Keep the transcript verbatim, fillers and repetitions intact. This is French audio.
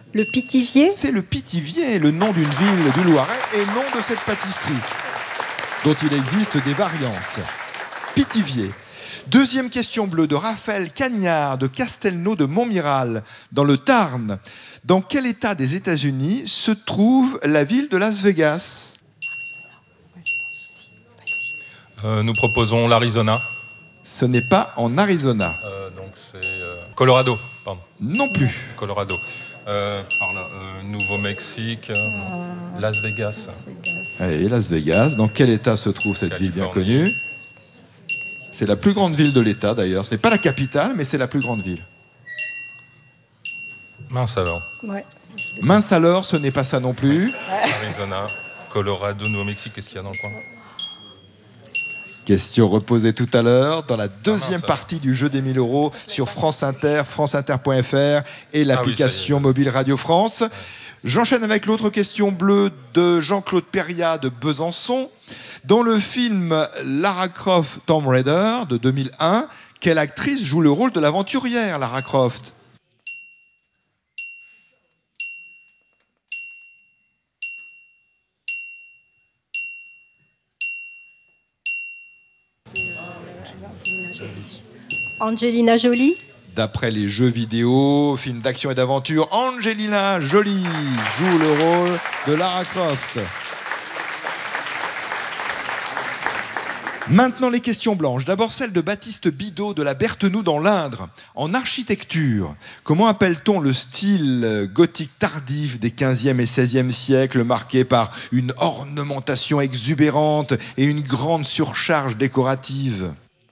Le Pithiviers? C'est le Pithiviers, le nom d'une ville du Loiret et nom de cette pâtisserie, dont il existe des variantes. Pithiviers. Deuxième question bleue de Raphaël Cagnard de Castelnau de Montmiral, dans le Tarn. Dans quel état des États-Unis se trouve la ville de Las Vegas? Euh, nous proposons l'Arizona. Ce n'est pas en Arizona. Euh, donc c'est euh, Colorado, pardon. Non plus. Colorado. Euh, par là, euh, Nouveau-Mexique, euh, Las Vegas. Allez, Las Vegas. Dans quel état se trouve cette ville bien Californie. connue? C'est la plus grande ville de l'État d'ailleurs. Ce n'est pas la capitale, mais c'est la plus grande ville. Mince alors. Ouais. Mince alors, ce n'est pas ça non plus. Arizona, Colorado, Nouveau-Mexique, qu'est-ce qu'il y a dans le coin? Question reposée tout à l'heure dans la deuxième mince, partie du jeu des mille euros sur France Inter, franceinter point f r et l'application oui, mobile Radio France. J'enchaîne avec l'autre question bleue de Jean-Claude Perriat de Besançon. Dans le film Lara Croft Tomb Raider de deux mille un, quelle actrice joue le rôle de l'aventurière Lara Croft? Angelina Jolie? D'après les jeux vidéo, films d'action et d'aventure, Angelina Jolie joue le rôle de Lara Croft. Maintenant les questions blanches. D'abord celle de Baptiste Bidot de la Berthenoux dans l'Indre. En architecture, comment appelle-t-on le style gothique tardif des quinzième et seizième siècles marqué par une ornementation exubérante et une grande surcharge décorative?